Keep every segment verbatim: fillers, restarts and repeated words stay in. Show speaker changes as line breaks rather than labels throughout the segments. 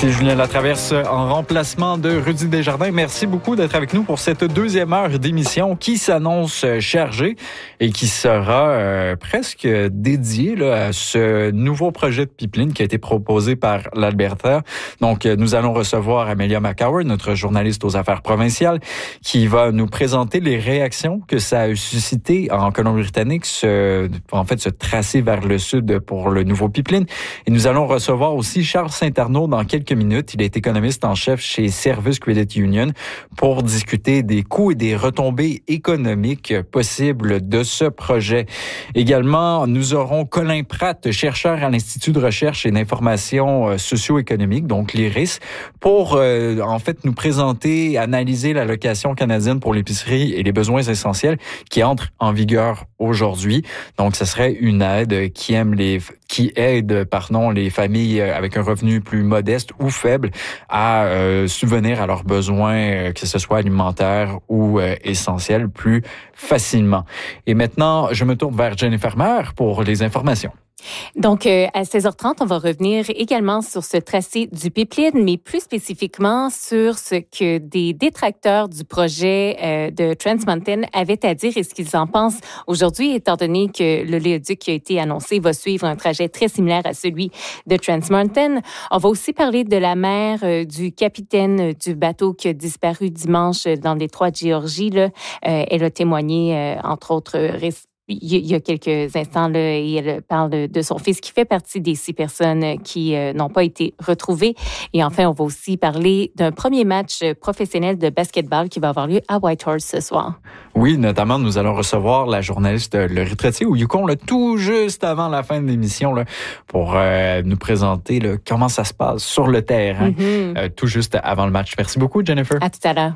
Ici Julien Latraverse en remplacement de Rudy Desjardins. Merci beaucoup d'être avec nous pour cette deuxième heure d'émission qui s'annonce chargée et qui sera euh, presque dédiée là, à ce nouveau projet de pipeline qui a été proposé par l'Alberta. Donc, nous allons recevoir Amelia McHoward, notre journaliste aux affaires provinciales, qui va nous présenter les réactions que ça a suscité en Colombie-Britannique, ce, en fait, ce tracé vers le sud pour le nouveau pipeline. Et nous allons recevoir aussi Charles Saint-Arnaud dans quelques minutes. Il est économiste en chef chez Service Credit Union pour discuter des coûts et des retombées économiques possibles de ce projet. Également, nous aurons Colin Pratt, chercheur à l'Institut de recherche et d'information socio-économique, donc l'I R I S, pour euh, en fait nous présenter, analyser l'allocation canadienne pour l'épicerie et les besoins essentiels qui entre en vigueur aujourd'hui. Donc, ce serait une aide qui aime les qui aide pardon les familles avec un revenu plus modeste ou faible à euh, subvenir à leurs besoins, que ce soit alimentaires ou euh, essentiels, plus facilement. Et maintenant, je me tourne vers Jennifer Maher pour les informations.
Donc, euh, à seize heures trente, on va revenir également sur ce tracé du pipeline, mais plus spécifiquement sur ce que des détracteurs du projet euh, de Trans Mountain avaient à dire et ce qu'ils en pensent aujourd'hui, étant donné que le léoduc qui a été annoncé va suivre un trajet très similaire à celui de Trans Mountain. On va aussi parler de la mère euh, du capitaine du bateau qui a disparu dimanche dans le détroit de Géorgie. Là. Euh, elle a témoigné, euh, entre autres, récemment. Il y a quelques instants, là, et elle parle de son fils qui fait partie des six personnes qui euh, n'ont pas été retrouvées. Et enfin, on va aussi parler d'un premier match professionnel de basketball qui va avoir lieu à Whitehorse ce soir.
Oui, notamment, nous allons recevoir la journaliste, le retraité au Yukon, là, tout juste avant la fin de l'émission, là, pour euh, nous présenter là, comment ça se passe sur le terrain, mm-hmm. euh, tout juste avant le match. Merci beaucoup, Jennifer.
À tout à l'heure.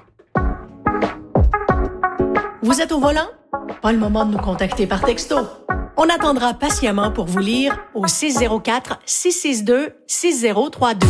Vous êtes au volant? Pas le moment de nous contacter par texto. On attendra patiemment pour vous lire au six zéro quatre, six six deux, six zéro trois deux.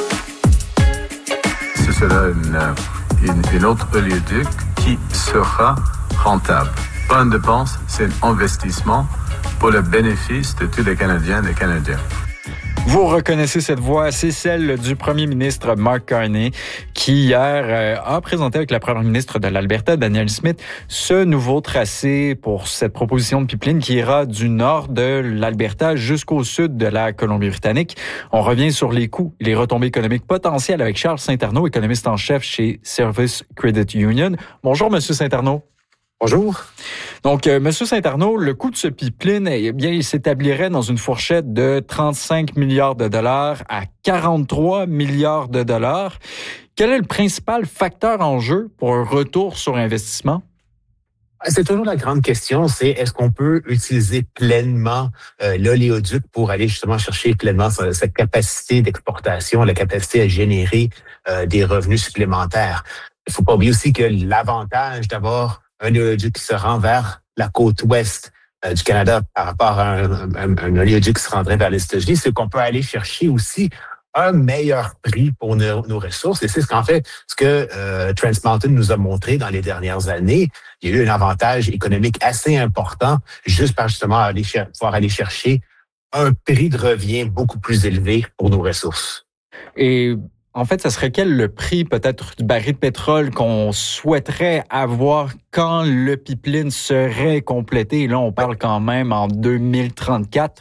Ce sera une, une, une autre oléoduc qui sera rentable. Pas une dépense, c'est un investissement pour le bénéfice de tous les Canadiens et les Canadiens.
Vous reconnaissez cette voix, c'est celle du premier ministre Mark Carney qui hier euh, a présenté avec la première ministre de l'Alberta, Danielle Smith, ce nouveau tracé pour cette proposition de pipeline qui ira du nord de l'Alberta jusqu'au sud de la Colombie-Britannique. On revient sur les coûts et les retombées économiques potentielles avec Charles Saint-Arnaud, économiste en chef chez Service Credit Union. Bonjour, Monsieur Saint-Arnaud.
Bonjour.
Donc, euh, Monsieur Saint-Arnaud, le coût de ce pipeline, eh bien, il s'établirait dans une fourchette de trente-cinq milliards de dollars à quarante-trois milliards de dollars. Quel est le principal facteur en jeu pour un retour sur investissement?
C'est toujours la grande question, c'est est-ce qu'on peut utiliser pleinement euh, l'oléoduc pour aller justement chercher pleinement cette capacité d'exportation, la capacité à générer euh, des revenus supplémentaires. Il ne faut pas oublier aussi que l'avantage d'avoir un oléoduc qui se rend vers la côte ouest euh, du Canada par rapport à un, un, un oléoduc qui se rendrait vers les États-Unis, c'est qu'on peut aller chercher aussi un meilleur prix pour nos, nos ressources. Et c'est ce qu'en fait, ce que euh, Trans Mountain nous a montré dans les dernières années. Il y a eu un avantage économique assez important juste par justement aller cher- pouvoir aller chercher un prix de revient beaucoup plus élevé pour nos ressources.
Et en fait, ça serait quel le prix peut-être du baril de pétrole qu'on souhaiterait avoir quand le pipeline serait complété? Et là, on parle quand même en deux mille trente-quatre.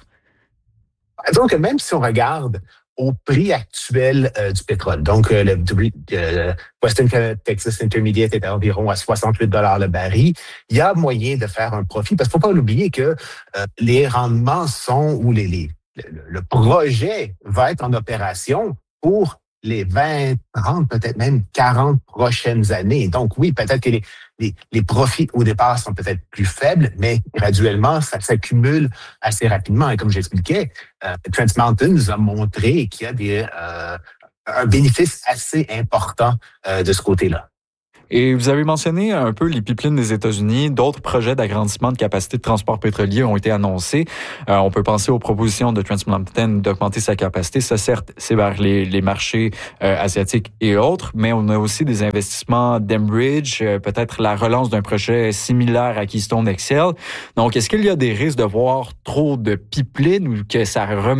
Donc, même si on regarde au prix actuel euh, du pétrole, donc euh, le euh, Western Texas Intermediate est à environ à soixante-huit dollars le baril, il y a moyen de faire un profit parce qu'il ne faut pas oublier que euh, les rendements sont ou les, les le, le projet va être en opération pour les vingt, trente, peut-être même quarante prochaines années. Donc oui, peut-être que les, les, les profits au départ sont peut-être plus faibles, mais graduellement, ça s'accumule assez rapidement. Et comme j'expliquais, euh, Trans Mountain nous a montré qu'il y a des, euh, un bénéfice assez important euh, de ce côté-là.
Et vous avez mentionné un peu les pipelines des États-Unis. D'autres projets d'agrandissement de capacité de transport pétrolier ont été annoncés. Euh, on peut penser aux propositions de Trans Mountain d'augmenter sa capacité. Ça, certes, c'est vers les, les marchés euh, asiatiques et autres, mais on a aussi des investissements d'Enbridge, euh, peut-être la relance d'un projet similaire à Keystone X L. Donc, est-ce qu'il y a des risques de voir trop de pipelines ou que ça remette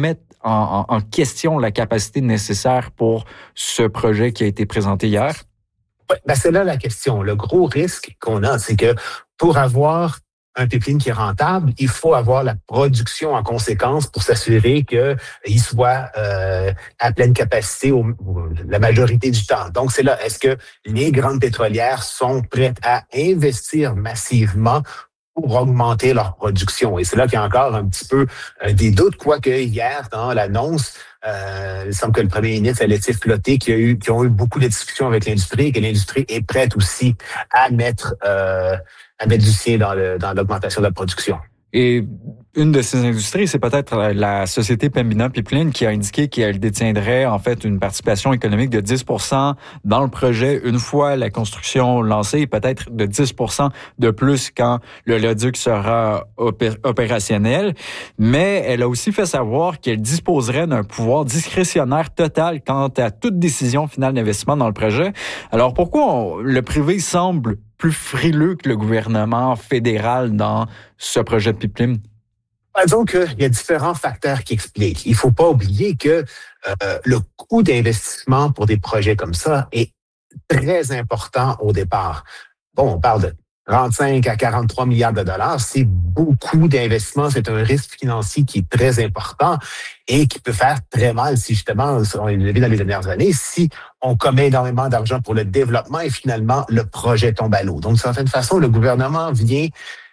en, en, en question la capacité nécessaire pour ce projet qui a été présenté hier?
Oui, ben c'est là la question. Le gros risque qu'on a, c'est que pour avoir un pipeline qui est rentable, il faut avoir la production en conséquence pour s'assurer qu'il soit euh, à pleine capacité au, la majorité du temps. Donc, c'est là, est-ce que les grandes pétrolières sont prêtes à investir massivement pour augmenter leur production? Et c'est là qu'il y a encore un petit peu euh, des doutes, quoique hier, dans l'annonce, euh, il semble que le premier ministre a laissé flotter qu'il y a eu, qu'ils ont eu beaucoup de discussions avec l'industrie et que l'industrie est prête aussi à mettre... Euh, à mettre du sien dans, le, dans l'augmentation de la production.
Et une de ces industries, c'est peut-être la société Pembina Pipeline qui a indiqué qu'elle détiendrait en fait une participation économique de dix pour cent dans le projet une fois la construction lancée et peut-être de dix pour cent de plus quand le léoduc sera opé- opérationnel. Mais elle a aussi fait savoir qu'elle disposerait d'un pouvoir discrétionnaire total quant à toute décision finale d'investissement dans le projet. Alors pourquoi on, le privé semble plus frileux que le gouvernement fédéral dans ce projet de pipeline?
Disons qu'il y a différents facteurs qui expliquent. Il ne faut pas oublier que euh, le coût d'investissement pour des projets comme ça est très important au départ. Bon, on parle de trente-cinq à quarante-trois milliards de dollars. C'est beaucoup d'investissement. C'est un risque financier qui est très important et qui peut faire très mal si justement, on l'a vu dans les dernières années, si on commet énormément d'argent pour le développement et finalement le projet tombe à l'eau. Donc, d'une certaine façon, le gouvernement vient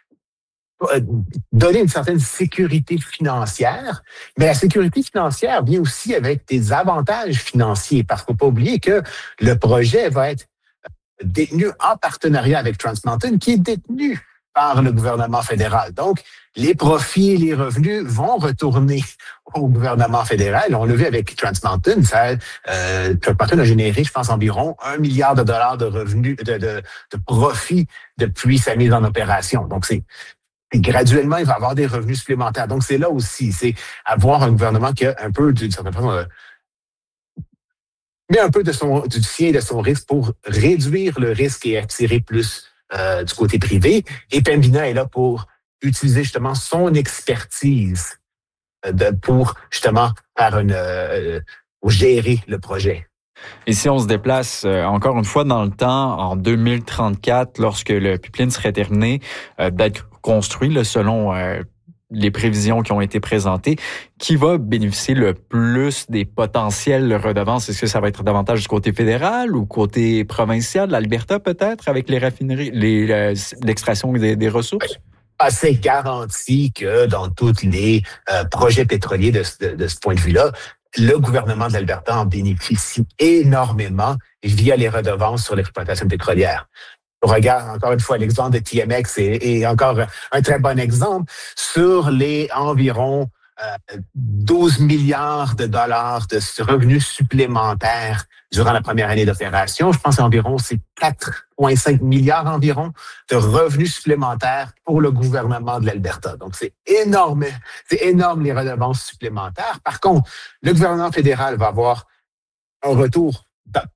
donner une certaine sécurité financière, mais la sécurité financière vient aussi avec des avantages financiers parce qu'il ne faut pas oublier que le projet va être détenu en partenariat avec Trans Mountain, qui est détenu par le gouvernement fédéral. Donc, les profits et les revenus vont retourner au gouvernement fédéral. On l'a vu avec Trans Mountain, ça, euh, Trans Mountain a généré, je pense, environ un milliard de dollars de revenus, de, de, de profits depuis sa mise en opération. Donc, c'est Et graduellement, il va avoir des revenus supplémentaires. Donc, c'est là aussi, c'est avoir un gouvernement qui a un peu, d'une certaine façon, euh, met un peu de son, du sien et de son risque pour réduire le risque et attirer plus euh, du côté privé. Et Pembina est là pour utiliser justement son expertise euh, de, pour justement faire une, euh, pour gérer le projet.
Et si on se déplace euh, encore une fois dans le temps, en deux mille trente-quatre, lorsque le pipeline serait terminé euh, d'être construit, là, selon euh, les prévisions qui ont été présentées, qui va bénéficier le plus des potentielles redevances? Est-ce que ça va être davantage du côté fédéral ou côté provincial, l'Alberta peut-être, avec les raffineries, les, euh, l'extraction des, des ressources?
C'est garanti que dans tous les euh, projets pétroliers de, de, de ce point de vue-là, le gouvernement de l'Alberta en bénéficie énormément via les redevances sur l'exploitation pétrolière. On regarde encore une fois l'exemple de T M X et, et encore un très bon exemple sur les environ euh, douze milliards de dollars de revenus supplémentaires durant la première année d'opération. Je pense environ c'est quatre virgule cinq milliards environ de revenus supplémentaires pour le gouvernement de l'Alberta. Donc c'est énorme, c'est énorme les redevances supplémentaires. Par contre, le gouvernement fédéral va avoir un retour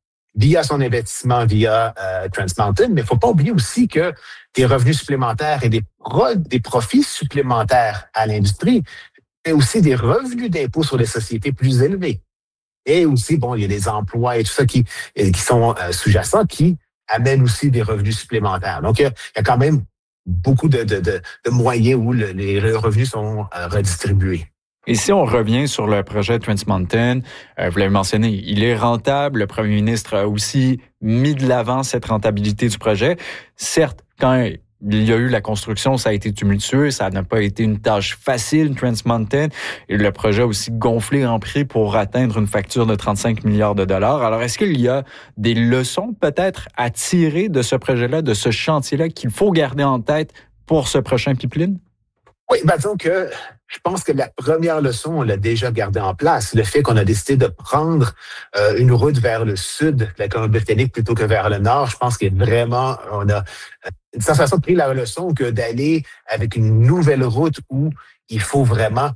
via son investissement via euh, Trans Mountain, mais il ne faut pas oublier aussi que des revenus supplémentaires et des, pro- des profits supplémentaires à l'industrie, mais aussi des revenus d'impôts sur les sociétés plus élevés. Et aussi, bon, il y a des emplois et tout ça qui, qui sont euh, sous-jacents qui amènent aussi des revenus supplémentaires. Donc, il y a, il y a quand même beaucoup de, de, de, de moyens où le, les revenus sont euh, redistribués.
Et si on revient sur le projet Trans Mountain, euh, vous l'avez mentionné, il est rentable. Le premier ministre a aussi mis de l'avant cette rentabilité du projet. Certes, quand il y a eu la construction, ça a été tumultueux, ça n'a pas été une tâche facile, Trans Mountain, et le projet a aussi gonflé en prix pour atteindre une facture de trente-cinq milliards de dollars. Alors, est-ce qu'il y a des leçons peut-être à tirer de ce projet-là, de ce chantier-là, qu'il faut garder en tête pour ce prochain pipeline?
Oui, ben disons que je pense que la première leçon, on l'a déjà gardée en place. Le fait qu'on a décidé de prendre euh, une route vers le sud de la Colombie-Britannique plutôt que vers le nord, je pense que vraiment, on a euh, d'une certaine façon pris la leçon que d'aller avec une nouvelle route où il faut vraiment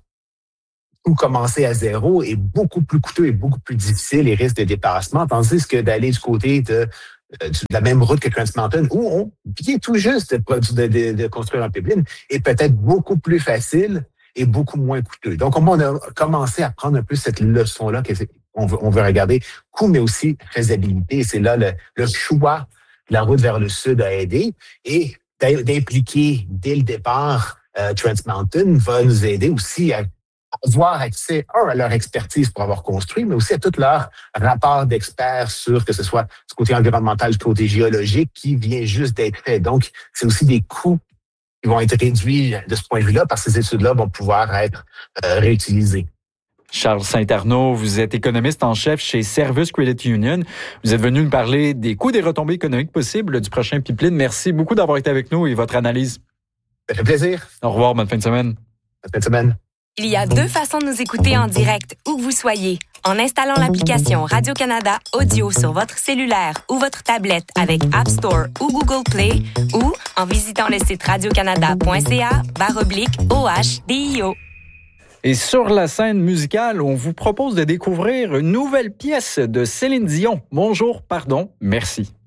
tout commencer à zéro est beaucoup plus coûteux et beaucoup plus difficile et risque de dépassement, tandis que d'aller du côté de de la même route que Trans Mountain, où on vient tout juste de, de, de, de construire un pipeline, est peut-être beaucoup plus facile est beaucoup moins coûteux. Donc, on a commencé à prendre un peu cette leçon-là qu'on veut, on veut regarder coût, mais aussi faisabilité. Et c'est là le, le choix de la route vers le sud a aidé. Et d'impliquer dès le départ euh, Trans Mountain va nous aider aussi à avoir accès, un, à leur expertise pour avoir construit, mais aussi à tout leur rapport d'experts sur que ce soit du côté environnemental, du côté géologique, qui vient juste d'être fait. Donc, c'est aussi des coûts qui vont être réduits de ce point de vue-là, parce que ces études-là vont pouvoir être euh, réutilisées.
Charles Saint-Arnaud, vous êtes économiste en chef chez Servus Credit Union. Vous êtes venu nous parler des coûts, des retombées économiques possibles du prochain pipeline. Merci beaucoup d'avoir été avec nous et votre analyse.
Ça fait plaisir.
Au revoir, bonne fin de semaine.
Bonne fin de semaine.
Il y a deux façons de nous écouter en direct, où que vous soyez. En installant l'application Radio-Canada Audio sur votre cellulaire ou votre tablette avec App Store ou Google Play, ou en visitant le site radiocanada.ca barre oblique OHDIO.
Et sur la scène musicale, on vous propose de découvrir une nouvelle pièce de Céline Dion. Bonjour, pardon, merci.